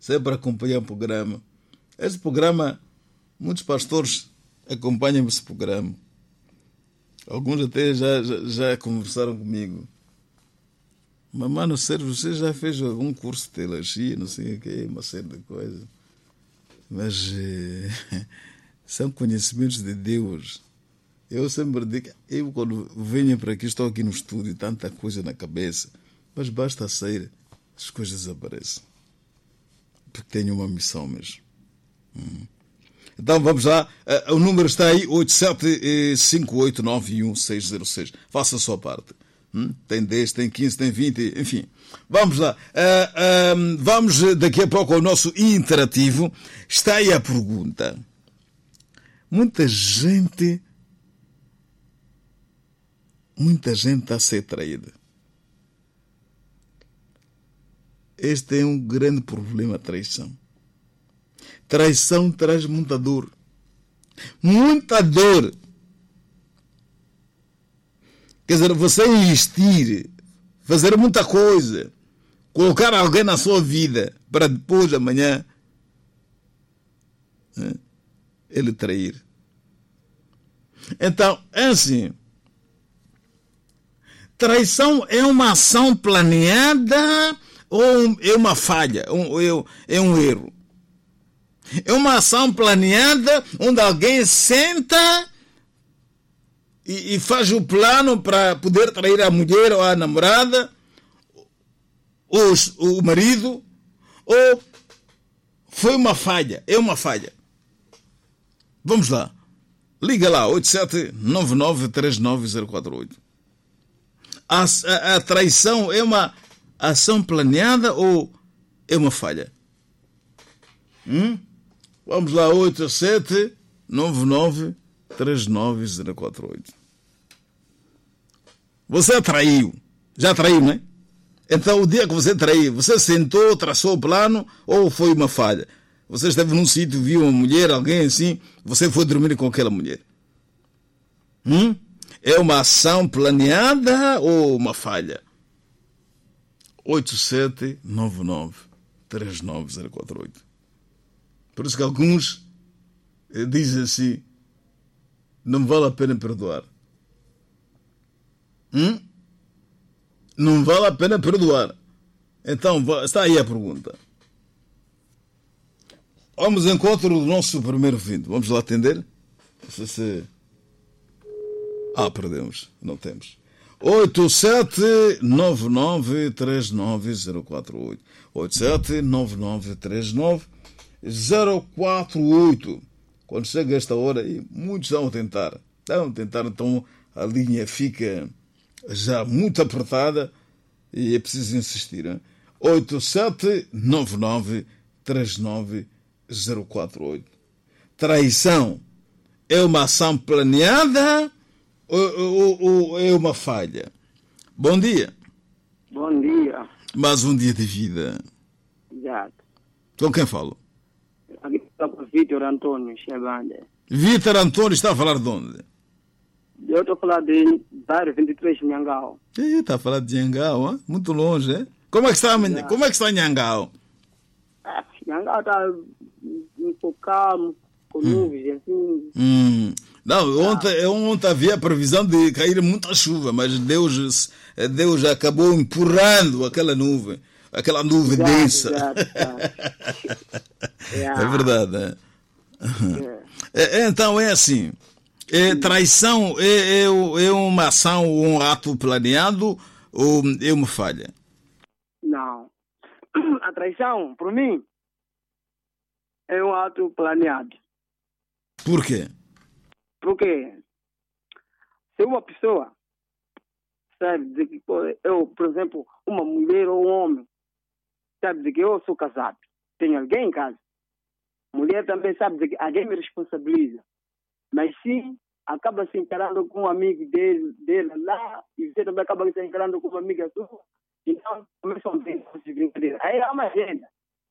sempre acompanhar o programa. Esse programa, muitos pastores acompanham esse programa. Alguns até já conversaram comigo. Mas, mano, sério, você já fez algum curso de teologia, não sei o que, uma série de coisas. Mas são conhecimentos de Deus. Eu sempre digo, eu quando venho para aqui, estou aqui no estúdio, tanta coisa na cabeça, mas basta sair, as coisas aparecem. Porque tenho uma missão mesmo. Então vamos lá, o número está aí, 8758910606. Faça a sua parte. Tem 10, tem 15, tem 20, enfim. Vamos lá. Vamos daqui a pouco ao nosso interativo. Está aí a pergunta. Muita gente está a ser traída. Este é um grande problema, a traição. Traição traz muita dor. Muita dor. Quer dizer, você investir, fazer muita coisa, colocar alguém na sua vida para depois, amanhã, ele trair. Então, é assim. Traição é uma ação planeada ou é uma falha, é um erro? É uma ação planeada onde alguém senta e faz o plano para poder trair a mulher ou a namorada, ou o marido, ou foi uma falha, é uma falha. Vamos lá. Liga lá, 8799390048. A traição é uma ação planeada ou é uma falha? Vamos lá, 8799390048. Você traiu. Já traiu, não é? Então, o dia que você traiu, você sentou, traçou o plano ou foi uma falha? Você esteve num sítio, viu uma mulher, alguém assim, você foi dormir com aquela mulher. É uma ação planeada ou uma falha? 8799390048. Por isso que alguns dizem assim, não vale a pena perdoar. Não vale a pena perdoar. Então, está aí a pergunta. Vamos ao encontro do nosso primeiro vindo. Vamos lá atender? Perdemos. Não temos. 8799390048. 8799390048. Quando chega esta hora, e muitos estão a tentar, então a linha fica já muito apertada e é preciso insistir. 8799390048. Traição é uma ação planeada ou é uma falha? Bom dia. Bom dia. Mais um dia de vida. Exato. Com quem falo? Aqui está com o Vitor Antônio Chegande. Vitor Antônio está a falar de onde? Eu estou a falar de bairro 23, Nhangao. Está a falar de Nhangao, hein? Muito longe, hein? Como é que está Nhangao? Nhangao está um pouco calmo, com nuvens, assim. Não, ontem havia a previsão de cair muita chuva, mas Deus acabou empurrando aquela nuvem densa. É verdade, né? Então é assim. Traição é uma ação ou um ato planeado ou é uma falha? Não. A traição, por mim, é um ato planeado. Por quê? Porque se uma pessoa sabe de que eu, por exemplo, uma mulher ou um homem, sabe de que eu sou casado, tenho alguém em casa, mulher também sabe de que alguém me responsabiliza, mas sim acaba se encarando com um amigo dele lá, e você também acaba se encarando com uma amiga sua, então começam a brincadeira. Aí há uma agenda.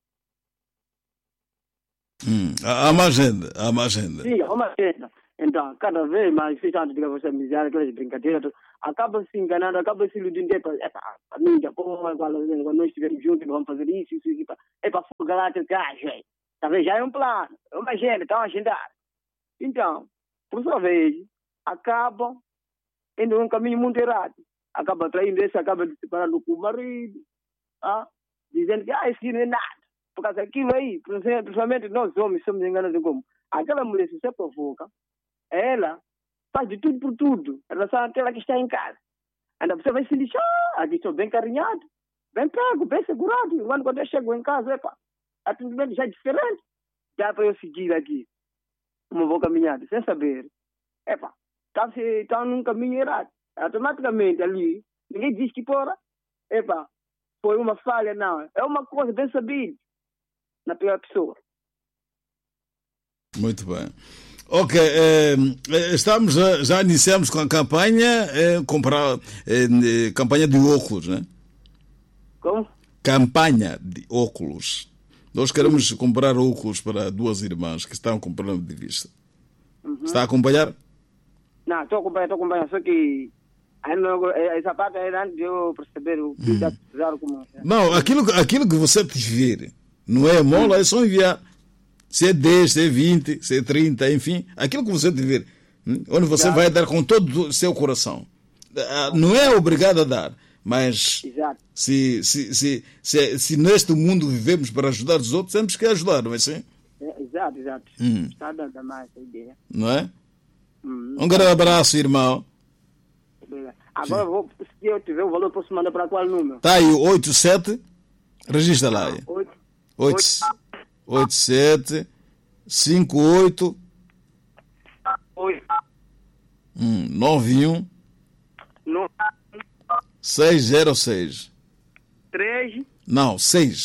Há uma agenda. Sim, há uma agenda. Então, cada vez mais, antes de você amizade, aquelas brincadeiras, acaba se enganando, acaba se iludindo. Amiga, quando nós estivermos juntos, vamos fazer isso, para folgar. lá de gajo, talvez já é um plano, é uma agenda, estão a agendar. Então, por sua vez, acabam indo num caminho muito errado. Acaba traindo esse, acaba se separando com o marido, dizendo que isso não é nada. Por causa daquilo aí, principalmente nós homens somos enganados como. Aquela mulher, se você provoca, ela faz de tudo por tudo em relação àquela que está em casa. Ainda você vai se lixar, aqui estou bem carinhado, bem pago, bem segurado. Quando eu chego em casa, atendimento já é diferente. Dá para eu seguir aqui, como vou caminhando, sem saber. Está num caminho errado. Automaticamente ali, ninguém diz que foi uma falha, não. É uma coisa bem sabida na pior pessoa. Muito bem. Ok, estamos já iniciamos com a campanha, campanha de óculos, né? Como? Campanha de óculos. Nós queremos comprar óculos para 2 irmãs que estão com problema de vista. Está a acompanhar? Não, estou a acompanhar, só que essa parte ainda antes de eu perceber o que está precisando como. Não, aquilo que você tiver, não é mola, é só enviar. Se é 10, se é 20, se é 30, enfim, aquilo que você tiver, onde você vai dar com todo o seu coração. Não é obrigado a dar, mas se neste mundo vivemos para ajudar os outros, temos que ajudar, não é assim? Exato. Está dando mais essa ideia. Não é? Um grande abraço, irmão. Agora, se eu tiver o valor, posso mandar para qual número? Está aí, 87, registra lá. 87 58 91 606 não,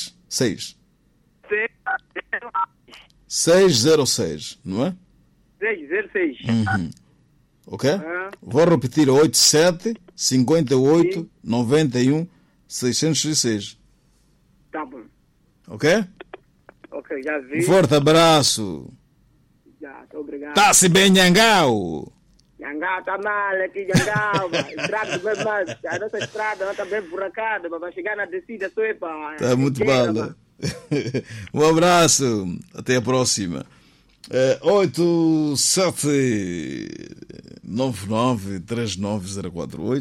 606, não é? 606. Ok? Vou repetir: 87 58 91 606. Tá bom. Ok? Ok, já vi. Forte abraço. Já, obrigado. Tá-se bem, Nhangau? Nhangau tá mal aqui, Nhangau. Estrada bem mal. A nossa estrada está bem buracada. Para chegar na descida, só Está muito mal. Um abraço. Até a próxima. 8799399048.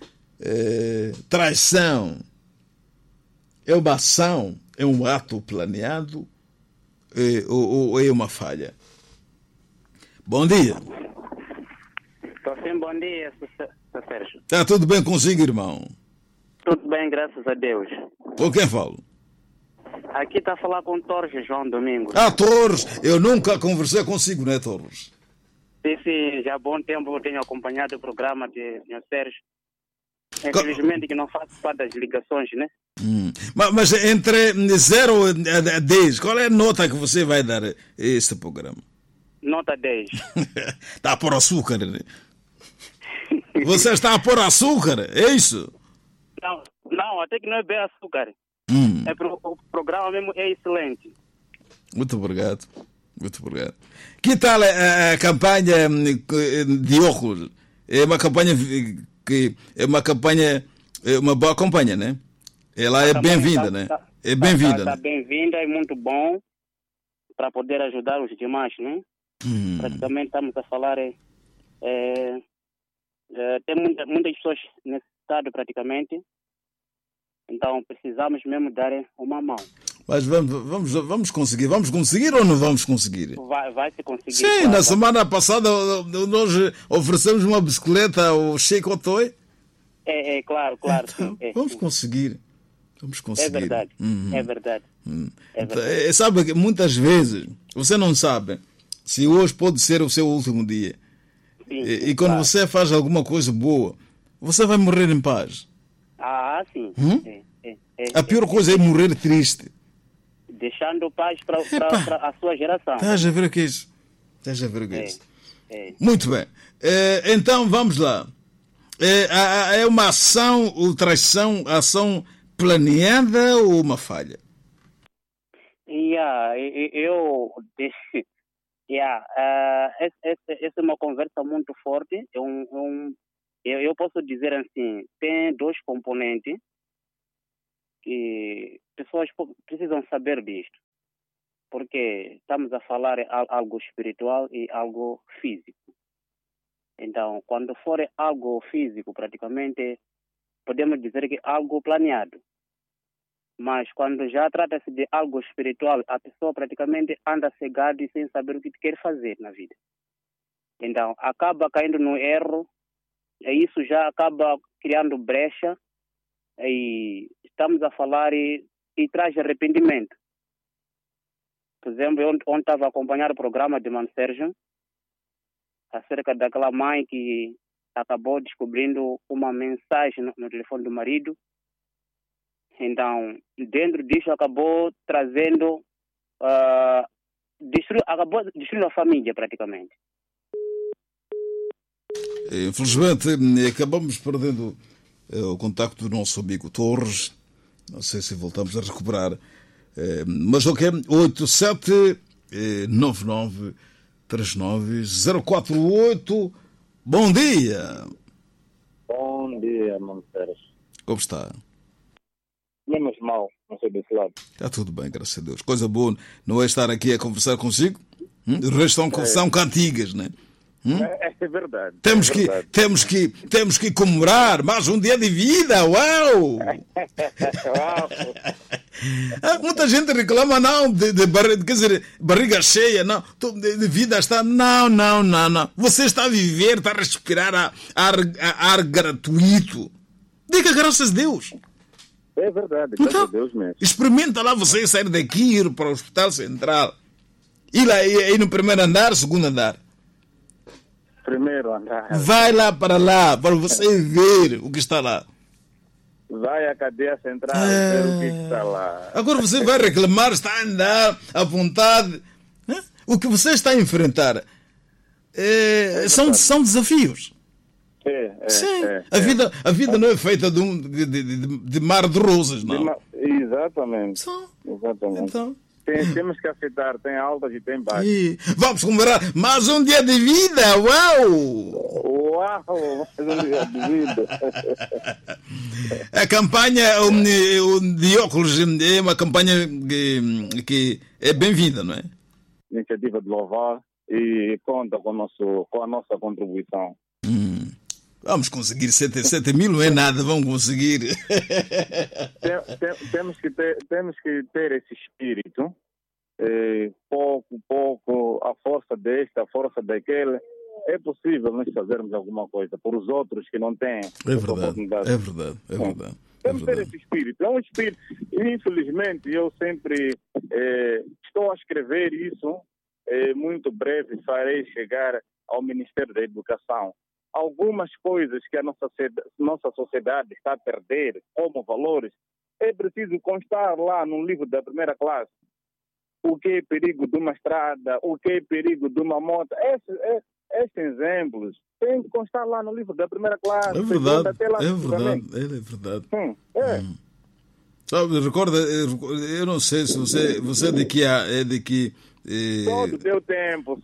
Traição é uma ação, é um ato planeado ou é uma falha? Bom dia. Estou sim, bom dia, Sérgio. Está tudo bem consigo, irmão? Tudo bem, graças a Deus. Com quem falo? Aqui está a falar com Torres João Domingos. Torres, eu nunca conversei consigo, não é, Torres? Sim, já há bom tempo eu tenho acompanhado o programa de Sr. Sérgio. Infelizmente que não faço parte das ligações, né? Mas entre 0 a 10, qual é a nota que você vai dar a este programa? Nota 10. Está a pôr açúcar, né? Você está a pôr açúcar, é isso? Não, até que não é bem açúcar. O programa mesmo é excelente. Muito obrigado. Que tal a campanha de óculos? É uma campanha uma boa campanha, né? Ela é bem-vinda, né? É bem-vinda. Está bem-vinda, é muito bom para poder ajudar os demais, né? Praticamente estamos a falar tem muitas pessoas nesse estado praticamente, então precisamos mesmo dar uma mão. Mas vamos conseguir ou não vamos conseguir? Vai se conseguir. Sim, claro, na semana passada nós oferecemos uma bicicleta ao Sheikh Otoy. Claro. Então, sim, vamos conseguir. É verdade, é verdade. Sabe que muitas vezes você não sabe se hoje pode ser o seu último dia. Sim, e quando você faz alguma coisa boa, você vai morrer em paz. Sim. A pior coisa é morrer triste. Deixando paz para a sua geração. Estás a ver o que é isso? Muito bem. Então vamos lá. É uma ação ou traição, ação planeada ou uma falha? Essa é uma conversa muito forte. Eu posso dizer assim, tem 2 componentes que pessoas precisam saber disto. porque estamos a falar algo espiritual e algo físico. Então, quando for algo físico, praticamente, podemos dizer que é algo planeado. Mas quando já trata-se de algo espiritual, a pessoa praticamente anda cegada e sem saber o que quer fazer na vida. Então, acaba caindo no erro, e isso já acaba criando brecha, e estamos a falar e traz arrependimento. Por exemplo, eu ontem estava a acompanhar o programa de Mano Sérgio, acerca daquela mãe que acabou descobrindo uma mensagem no telefone do marido. Então, dentro disso, acabou trazendo, acabou destruindo a família, praticamente. Infelizmente, acabamos perdendo o contacto do nosso amigo Torres. Não sei se voltamos a recuperar. Mas ok, 8799390448. Bom dia. Bom dia, Monteiro. Como está? Menos mal, não sei desse lado. Está tudo bem, graças a Deus. Coisa boa não é estar aqui a conversar consigo. O resto são cantigas, né? É verdade. Temos que comemorar mais um dia de vida. Uau! Muita gente reclama, não, quer dizer, barriga cheia, não, de vida está. Não. Você está a viver, está a respirar ar gratuito. Diga graças a Deus. É verdade, graças a Deus mesmo. Experimenta lá você sair daqui, ir para o Hospital Central. Ir no primeiro andar, segundo andar. Primeiro andar. Vai lá para você ver o que está lá. Vai à cadeia central, ver o que está lá. Agora você vai reclamar, está a andar à vontade. O que você está a enfrentar são desafios. Sim. A vida não é feita de mar de rosas, não. Exatamente. Exatamente. Então, temos que aceitar, tem altas e tem baixas. Vamos comemorar mais um dia de vida! Uau! Mais um dia de vida! A campanha de óculos é uma campanha que é bem-vinda, não é? Iniciativa de louvar e conta com a nossa contribuição. Vamos conseguir 7 mil, não é nada, vamos conseguir. Temos que ter esse espírito, pouco, a força deste, a força daquele. É possível nós fazermos alguma coisa por os outros que não têm oportunidade. É verdade. Temos que ter esse espírito. É um espírito. Infelizmente, eu sempre estou a escrever isso. Muito breve farei chegar ao Ministério da Educação. Algumas coisas que a nossa sociedade está a perder como valores, é preciso constar lá no livro da primeira classe o que é perigo de uma estrada, o que é perigo de uma moto. Esses exemplos têm que constar lá no livro da primeira classe. É verdade. É verdade. Sabe, recorda, eu não sei se você é de que Só do teu tempo.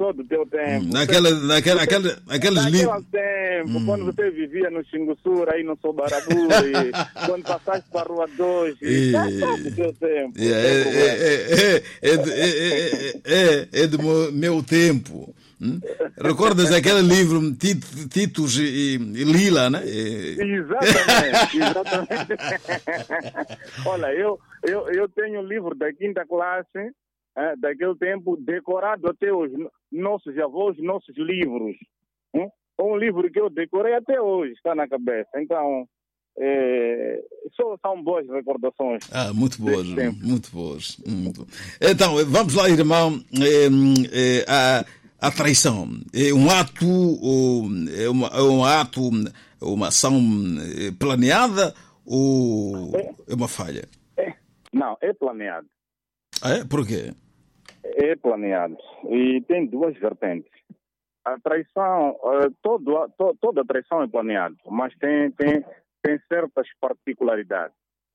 Aqueles livros. Tempo, quando você vivia no Xingussura, aí no Sobarabu, quando passaste para a Rua 2, só do teu tempo. É do meu tempo. Recordas aquele livro Titos e Lila, né? Exatamente. Olha, eu tenho um livro da quinta classe, daquele tempo, decorado até os nossos avós, nossos livros. Um livro que eu decorei até hoje, está na cabeça. Então, são boas recordações. Muito boas, muito boas. Então, vamos lá, irmão. A traição é um ato, uma ação planeada ou é uma falha? Não, é planeado. Por quê? É planeado. E tem duas vertentes. A traição, toda traição é planeada, mas tem certas particularidades.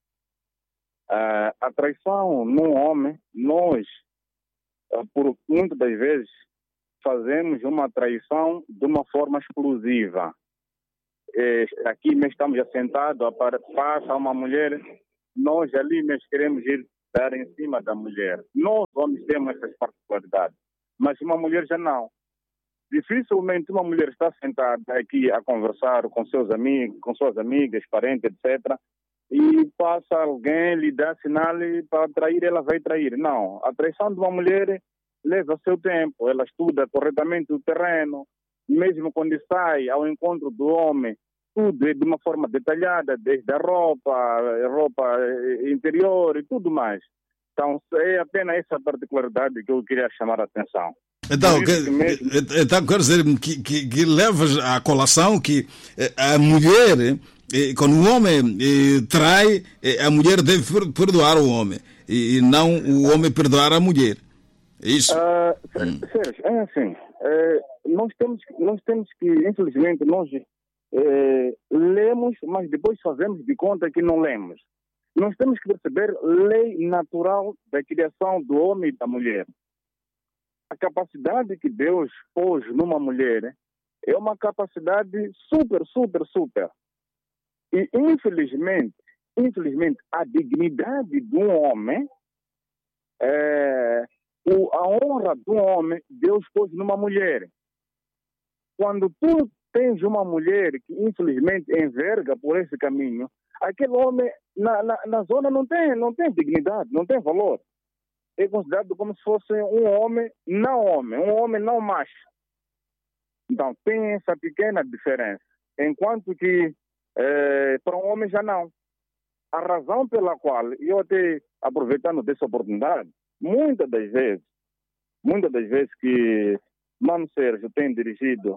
A traição num homem, nós, por muitas das vezes, fazemos uma traição de uma forma explosiva. Aqui mesmo estamos assentados, passa uma mulher, nós ali mesmo queremos ir dar em cima da mulher. Nós, homens temos essas particularidades, mas uma mulher já não. Dificilmente uma mulher está sentada aqui a conversar com seus amigos, com suas amigas, parentes, etc. E passa alguém, lhe dá sinal para trair, ela vai trair. Não, a traição de uma mulher leva seu tempo, ela estuda corretamente o terreno, mesmo quando sai ao encontro do homem, tudo é de uma forma detalhada, desde a roupa interior e tudo mais. Então, é apenas essa particularidade que eu queria chamar a atenção. Então, quer dizer que levas à colação que a mulher, quando o homem trai, a mulher deve perdoar o homem e não o homem perdoar a mulher. É isso? Sérgio, é assim. Nós temos que, infelizmente, nós lemos, mas depois fazemos de conta que não lemos. Nós temos que perceber lei natural da criação do homem e da mulher. A capacidade que Deus pôs numa mulher é uma capacidade super. E, infelizmente, a dignidade de um homem, a honra de um homem, Deus pôs numa mulher. Quando tu tens uma mulher que, infelizmente, enverga por esse caminho, aquele homem na zona não tem dignidade, não tem valor. É considerado como se fosse um homem não macho. Então, tem essa pequena diferença. Enquanto que para um homem já não. A razão pela qual, eu até aproveitando dessa oportunidade, muitas das vezes que Mano Sérgio tem dirigido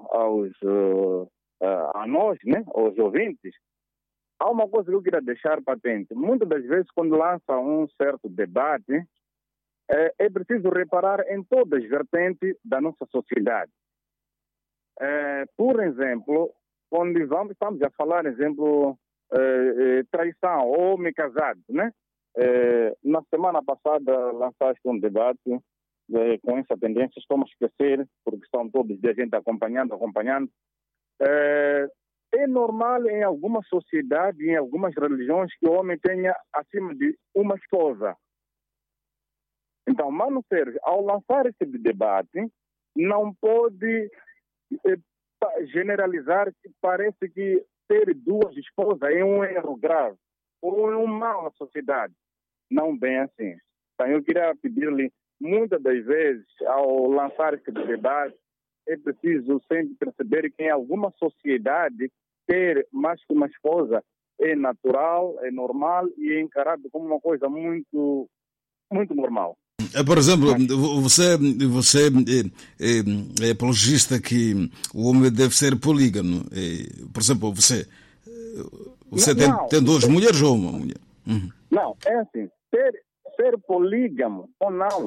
a nós, né, aos ouvintes, há uma coisa que eu queria deixar patente. Muitas das vezes, quando lança um certo debate, é preciso reparar em todas as vertentes da nossa sociedade. Por exemplo, quando estamos a falar, exemplo, traição, homem casado, né? Na semana passada lançaste um debate com essa tendência, estou a esquecer, porque estão todos os dias a gente acompanhando. É normal em alguma sociedade, em algumas religiões, que o homem tenha acima de uma esposa. Então, Mano Sérgio, ao lançar esse debate, não pode generalizar que parece que ter duas esposas é um erro grave ou é um mal à sociedade. Não bem assim. Então, eu queria pedir-lhe, muitas das vezes, ao lançar esse debate, é preciso sempre perceber que em alguma sociedade ter mais que uma esposa é natural, é normal e é encarado como uma coisa muito normal. Por exemplo, você é apologista que o homem deve ser polígamo. Por exemplo, você tem duas mulheres ou uma mulher? Uhum. Não, é assim, ser polígamo ou não,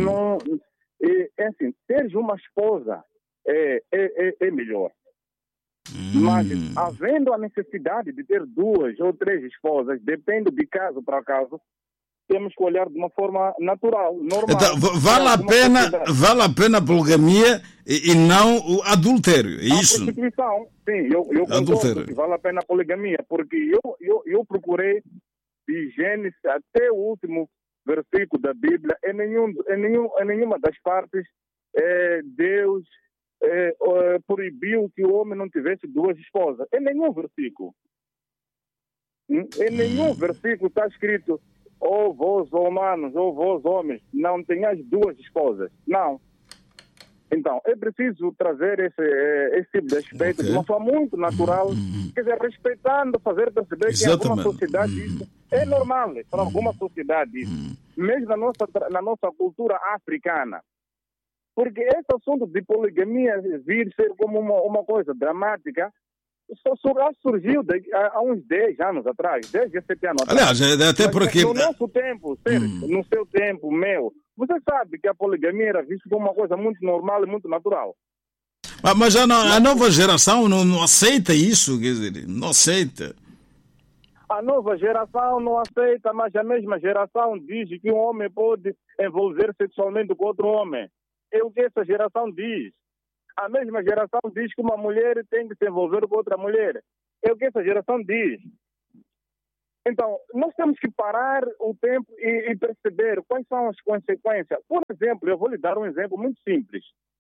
é assim, ter uma esposa é melhor. Mas, havendo a necessidade de ter duas ou três esposas, depende de caso para caso, temos que olhar de uma forma natural, normal. Então, vale a pena a poligamia e não o adultério, é isso? A prostituição, sim, eu concordo que vale a pena a poligamia, porque eu procurei de Gênesis até o último versículo da Bíblia, em nenhuma das partes Deus proibiu que o homem não tivesse duas esposas. Em nenhum versículo. Em nenhum versículo está escrito: ou vós humanos, ou vós homens, não tenhais duas esposas. Não. Então, é preciso trazer esse tipo de aspecto de uma forma muito natural, quer dizer, respeitando, fazer perceber que em alguma sociedade isso é normal, para alguma sociedade isso. Mesmo na nossa cultura africana. Porque esse assunto de poligamia vir ser como uma coisa dramática, só surgiu há uns 10 anos atrás, 10, 17 anos atrás. Aliás, até porque... No nosso tempo, no seu tempo, meu, você sabe que a poligamia era vista como uma coisa muito normal e muito natural. Mas a nova geração não aceita isso, quer dizer, não aceita. A nova geração não aceita, mas a mesma geração diz que um homem pode envolver sexualmente com outro homem. É o que essa geração diz. A mesma geração diz que uma mulher tem que se envolver com outra mulher. É o que essa geração diz. Então, nós temos que parar o tempo e perceber quais são as consequências. Por exemplo, eu vou lhe dar um exemplo muito simples.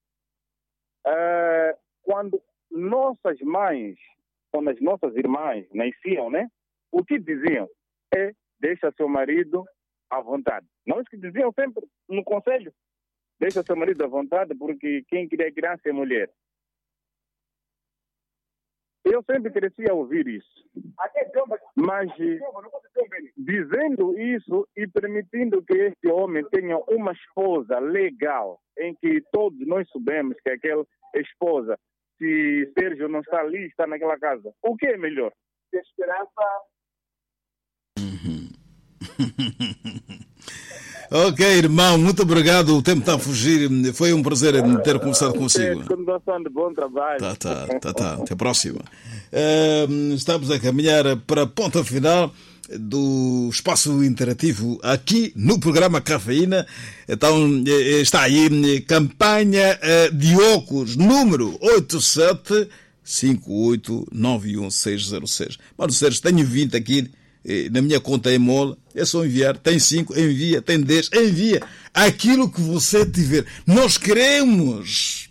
Quando nossas mães, quando as nossas irmãs nasciam, né? O que diziam é: deixa seu marido à vontade. Não é que diziam sempre no conselho: deixa seu marido à vontade, porque quem cria criança é mulher. Eu sempre cresci a ouvir isso. Mas dizendo isso e permitindo que este homem tenha uma esposa legal, em que todos nós sabemos que aquela esposa, se Sérgio não está ali, está naquela casa, o que é melhor? Esperança. Ok, irmão, muito obrigado. O tempo está a fugir. Foi um prazer ter conversado consigo. Continuação de bom trabalho. Tá. Até a próxima. Estamos a caminhar para a ponta final do espaço interativo aqui no programa Cafeína. Então, está aí campanha de óculos, número 8758910606. Mano Sérgio, tenho 20 aqui na minha conta em MOL, é só enviar. Tem 5, envia. Tem 10, envia. Aquilo que você tiver. Nós queremos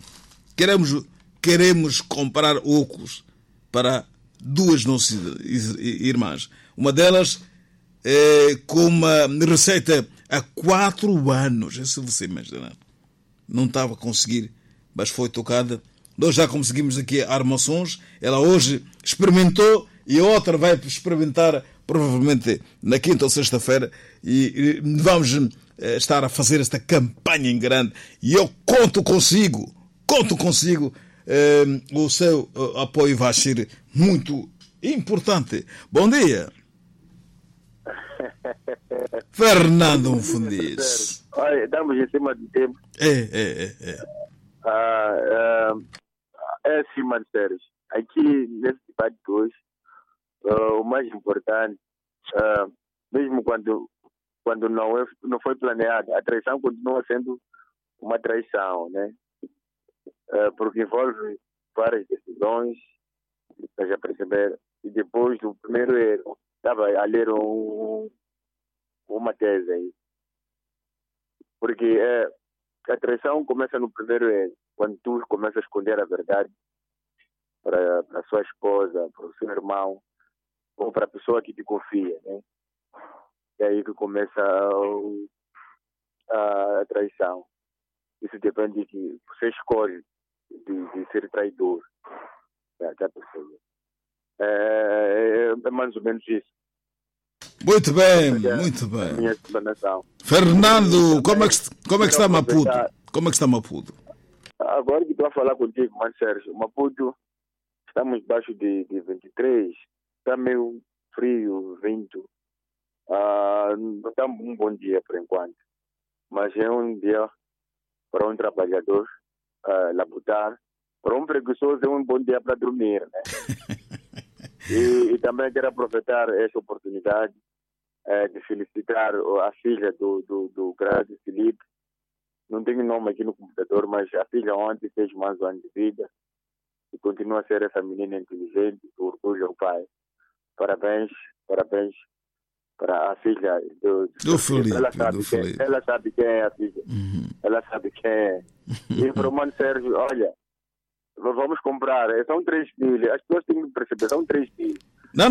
comprar óculos para duas nossas irmãs. Uma delas com uma receita há 4 anos. Se você imaginar. Não estava a conseguir, mas foi tocada. Nós já conseguimos aqui armações. Ela hoje experimentou e a outra vai experimentar provavelmente na quinta ou sexta-feira, e vamos estar a fazer esta campanha em grande, e eu conto consigo, o seu apoio vai ser muito importante. Bom dia. Fernando Fundiz. Olha, estamos em cima do tempo. É acima de séries. Aqui, nesse debate de hoje, o mais importante, mesmo quando não foi planeado, a traição continua sendo uma traição, né? Porque envolve várias decisões, para já perceber. E depois do primeiro erro, estava a ler uma tese aí. Porque a traição começa no primeiro erro, quando tu começas a esconder a verdade para a sua esposa, para o seu irmão, ou para a pessoa que te confia, né? É aí que começa a traição. Isso depende de que você escolhe de ser traidor. É mais ou menos isso. Muito bem. Minha explanação. Fernando, como é que está Maputo? Como é que está Maputo? Agora que estou a falar contigo, mas Sérgio, Maputo, estamos debaixo de 23. Está meio frio, vento. Não está um bom dia por enquanto. Mas é um dia para um trabalhador labutar. Para um preguiçoso é um bom dia para dormir, né? e também quero aproveitar esta oportunidade de felicitar a filha do grande Felipe. Não tenho nome aqui no computador, mas a filha ontem fez mais um ano de vida. E continua a ser essa menina inteligente, que orgulha o pai. Parabéns para a filha do Felipe. Ela sabe quem é a filha. Uhum. Ela sabe quem é. E para o Mano Sérgio, olha, vamos comprar. São 3 filhos. As pessoas têm que perceber, são 3 filhos. Não.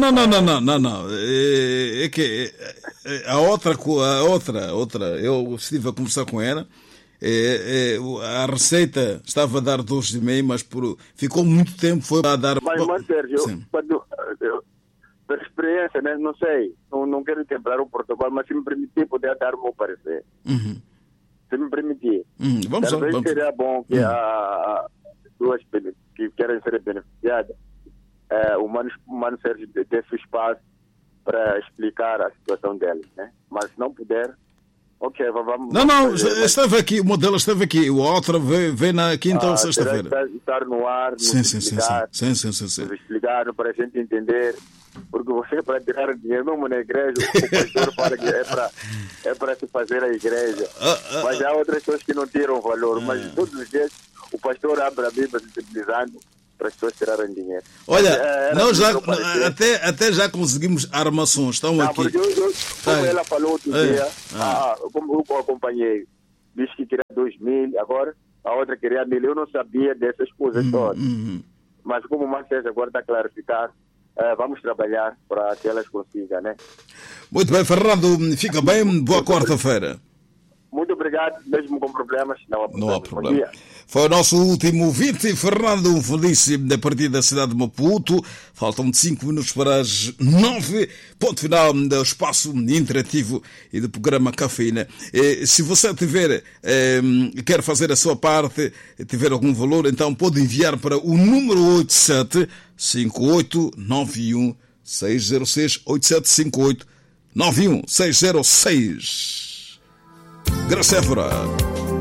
É que a outra, eu estive a conversar com ela. A receita estava a dar 2,5, mas ficou muito tempo, foi a dar... Mas Sérgio, por experiência, né, não sei, não quero quebrar o protocolo, mas se me permitir, poder dar o meu parecer. Uhum. Se me permitir. Talvez seria bom que as duas que querem ser beneficiadas, o Mano Sérgio desse espaço para explicar a situação deles, né? Mas se não puder, ok, vamos... Não, esteve aqui, uma delas esteve aqui, a outra vem na quinta ou sexta-feira. Estar no ar, sim. Explicar para a gente entender, porque você para tirar dinheiro mesmo na igreja, o pastor fala que é para se fazer a igreja, mas há outras pessoas que não tiram valor, mas todos os dias o pastor abre a Bíblia sensibilizando para as pessoas tirarem dinheiro. Olha, nós até já conseguimos armações, estão aqui. Porque como ela falou outro dia, como eu acompanhei, disse que queria 2.000, agora a outra queria 1.000. Eu não sabia dessas coisas todas. Mas como o Marcelo agora está a clarificar, vamos trabalhar para que elas consigam, né? Muito bem, Fernando, fica bem, boa quarta-feira. Muito obrigado, mesmo com problemas. Não há problema. Foi o nosso último ouvinte, Fernando Felice, a partir da cidade de Maputo. Faltam 5 minutos para as 9. Ponto final do espaço interativo e do programa Cafeína. Se você quer fazer a sua parte, tiver algum valor, então pode enviar para o número 875891-606, 875891-606. Graça Évora.